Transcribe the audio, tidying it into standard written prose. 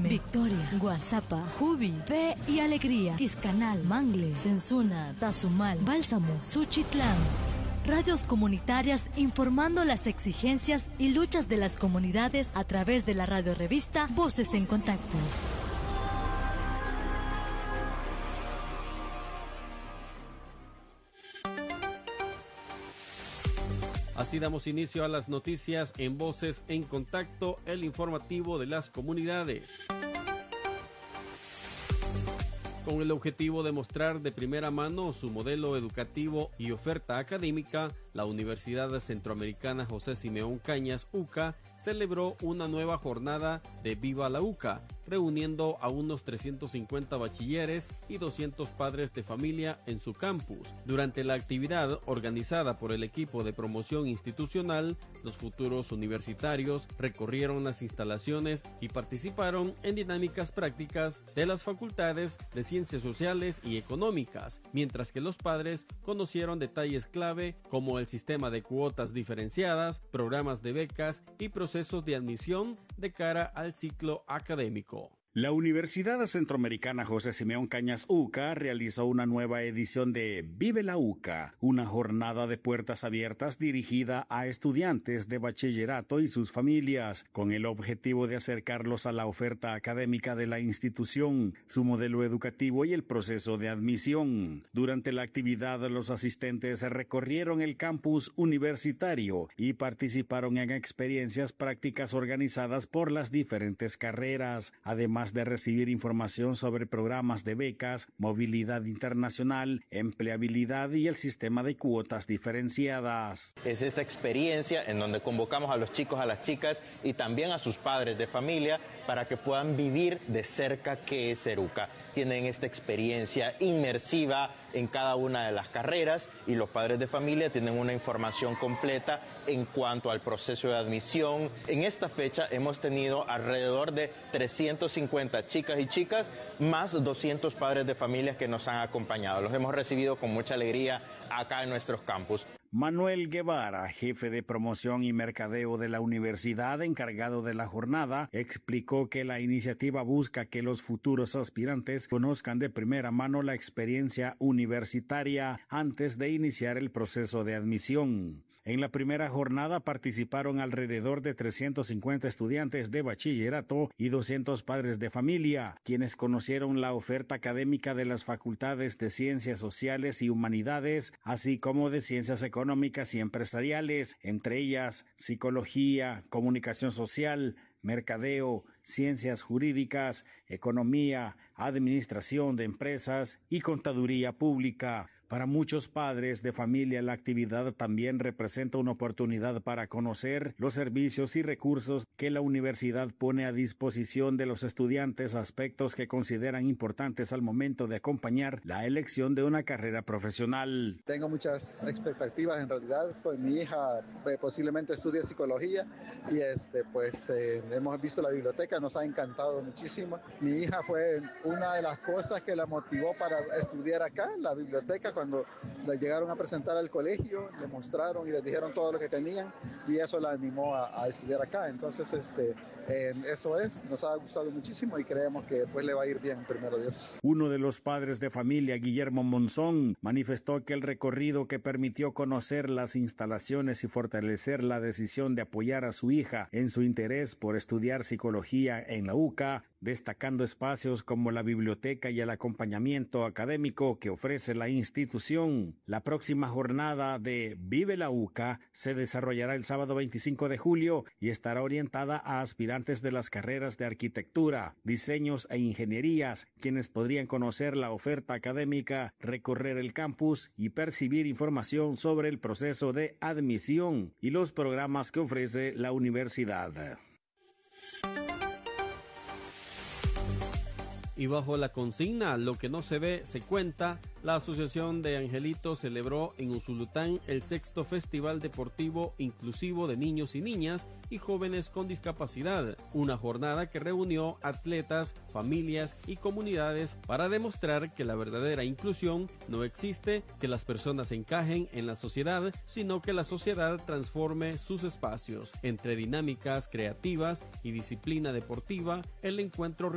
Victoria, Guazapa, Jubi, Fe y Alegría, Quiscanal, Mangle, Sensuna, Tazumal, Bálsamo, Suchitlán. Radios comunitarias informando las exigencias y luchas de las comunidades a través de la radiorevista Voces en Contacto. Así damos inicio a las noticias en Voces en Contacto, el informativo de las comunidades. Con el objetivo de mostrar de primera mano su modelo educativo y oferta académica, la Universidad Centroamericana José Simeón Cañas, UCA, celebró una nueva jornada de Viva la UCA, reuniendo a unos 350 bachilleres y 200 padres de familia en su campus. Durante la actividad organizada por el equipo de promoción institucional, los futuros universitarios recorrieron las instalaciones y participaron en dinámicas prácticas de las facultades de Ciencias Sociales y Económicas, mientras que los padres conocieron detalles clave como el sistema de cuotas diferenciadas, programas de becas y procesos de admisión de cara al ciclo académico. La Universidad Centroamericana José Simeón Cañas UCA realizó una nueva edición de Vive la UCA, una jornada de puertas abiertas dirigida a estudiantes de bachillerato y sus familias, con el objetivo de acercarlos a la oferta académica de la institución, su modelo educativo y el proceso de admisión. Durante la actividad, los asistentes recorrieron el campus universitario y participaron en experiencias prácticas organizadas por las diferentes carreras, además de recibir información sobre programas de becas, movilidad internacional, empleabilidad y el sistema de cuotas diferenciadas. Es esta experiencia en donde convocamos a los chicos, a las chicas y también a sus padres de familia para que puedan vivir de cerca qué es ser UCA. Tienen esta experiencia inmersiva en cada una de las carreras y los padres de familia tienen una información completa en cuanto al proceso de admisión. En esta fecha hemos tenido alrededor de 350 chicas y chicas, más 200 padres de familias que nos han acompañado. Los hemos recibido con mucha alegría acá en nuestros campus. Manuel Guevara, jefe de promoción y mercadeo de la universidad encargado de la jornada, explicó que la iniciativa busca que los futuros aspirantes conozcan de primera mano la experiencia universitaria antes de iniciar el proceso de admisión. En la primera jornada participaron alrededor de 350 estudiantes de bachillerato y 200 padres de familia, quienes conocieron la oferta académica de las facultades de Ciencias Sociales y Humanidades, así como de Ciencias Económicas y Empresariales, entre ellas Psicología, Comunicación Social, Mercadeo, Ciencias Jurídicas, Economía, Administración de Empresas y Contaduría Pública. Para muchos padres de familia, la actividad también representa una oportunidad para conocer los servicios y recursos que la universidad pone a disposición de los estudiantes, aspectos que consideran importantes al momento de acompañar la elección de una carrera profesional. Tengo muchas expectativas en realidad, pues mi hija posiblemente estudie psicología y hemos visto la biblioteca, nos ha encantado muchísimo. Mi hija fue una de las cosas que la motivó para estudiar acá, la biblioteca. Cuando la llegaron a presentar al colegio, le mostraron y les dijeron todo lo que tenían y eso la animó a estudiar acá. Entonces, nos ha gustado muchísimo y creemos que pues le va a ir bien, primero Dios. Uno de los padres de familia, Guillermo Monzón, manifestó que el recorrido que permitió conocer las instalaciones y fortalecer la decisión de apoyar a su hija en su interés por estudiar psicología en la UCA, destacando espacios como la biblioteca y el acompañamiento académico que ofrece la institución. La próxima jornada de Vive la UCA se desarrollará el sábado 25 de julio y estará orientada a aspirantes de las carreras de arquitectura, diseños e ingenierías, quienes podrían conocer la oferta académica, recorrer el campus y percibir información sobre el proceso de admisión y los programas que ofrece la universidad. Y bajo la consigna Lo que no se ve, se cuenta, la Asociación de Angelitos celebró en Usulután el 6º Festival Deportivo Inclusivo de Niños y Niñas y Jóvenes con Discapacidad, una jornada que reunió atletas, familias y comunidades para demostrar que la verdadera inclusión no existe, que las personas encajen en la sociedad, sino que la sociedad transforme sus espacios. Entre dinámicas creativas y disciplina deportiva, el encuentro